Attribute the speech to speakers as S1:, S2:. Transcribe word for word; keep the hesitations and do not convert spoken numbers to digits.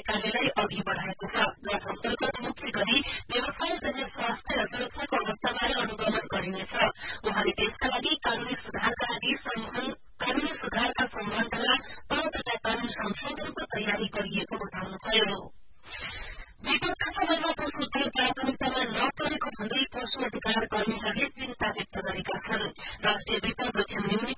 S1: कार्यालय अघि बढ़ाएको छ जस अन्तर्गत मुख्य गरी व्यवसायजन्य स्वास्थ्य र सुरक्षाको अवस्थाबारे अनुगमन गरिनेछ वहाँले त्यसका लागि कानूनी सुधारका लागि कानूनी सुधारका सम्बन्धमा पाँचवटा कानून संशोधनको तयारी गरिएको बताउनुभयो विपदका समयमा पशु उद्धार प्राथमिकतामा नपरेको भन्दै पशु अधिकार कर्मीहरूले चिन्ता व्यक्त गरेका छन् राष्ट्रिय विपद जोखिम